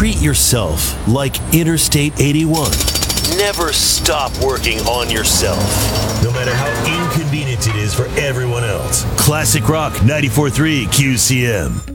treat yourself like Interstate 81. Never stop working on yourself, no matter how inconvenient it is for everyone else. Classic Rock 94.3 QCM.